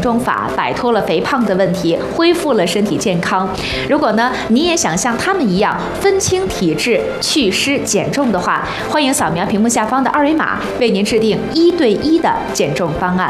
重法，摆脱了肥胖的问题，恢复了身体健康。如果呢，你也想像他们一样分清体质、祛湿减重的话，欢迎扫描屏幕下方的2维码，为您制定1对1的减重方案。